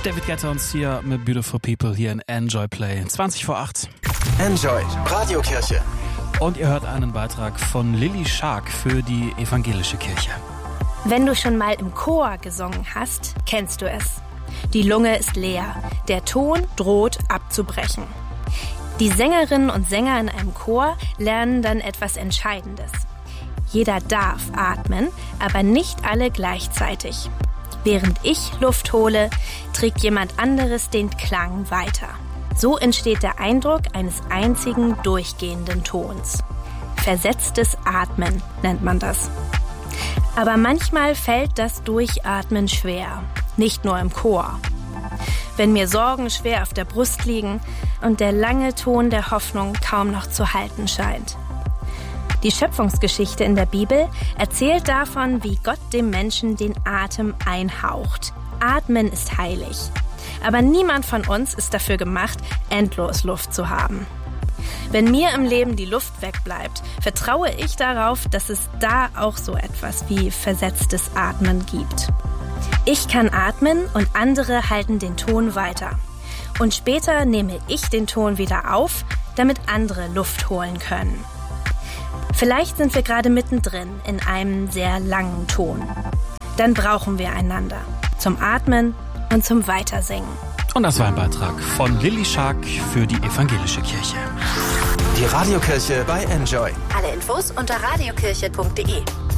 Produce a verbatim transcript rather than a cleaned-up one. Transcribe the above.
David Guetta uns hier mit Beautiful People hier in Enjoy Play. zwanzig vor acht. Enjoy, Radiokirche. Und ihr hört einen Beitrag von Lilly Schark für die evangelische Kirche. Wenn du schon mal im Chor gesungen hast, kennst du es. Die Lunge ist leer, der Ton droht abzubrechen. Die Sängerinnen und Sänger in einem Chor lernen dann etwas Entscheidendes. Jeder darf atmen, aber nicht alle gleichzeitig. Während ich Luft hole, trägt jemand anderes den Klang weiter. So entsteht der Eindruck eines einzigen durchgehenden Tons. Versetztes Atmen nennt man das. Aber manchmal fällt das Durchatmen schwer, nicht nur im Chor. Wenn mir Sorgen schwer auf der Brust liegen und der lange Ton der Hoffnung kaum noch zu halten scheint. Die Schöpfungsgeschichte in der Bibel erzählt davon, wie Gott dem Menschen den Atem einhaucht. Atmen ist heilig. Aber niemand von uns ist dafür gemacht, endlos Luft zu haben. Wenn mir im Leben die Luft wegbleibt, vertraue ich darauf, dass es da auch so etwas wie versetztes Atmen gibt. Ich kann atmen und andere halten den Ton weiter. Und später nehme ich den Ton wieder auf, damit andere Luft holen können. Vielleicht sind wir gerade mittendrin in einem sehr langen Ton. Dann brauchen wir einander zum Atmen und zum Weitersingen. Und das war ein Beitrag von Lilly Schark für die evangelische Kirche. Die Radiokirche bei Enjoy. Alle Infos unter radiokirche punkt de.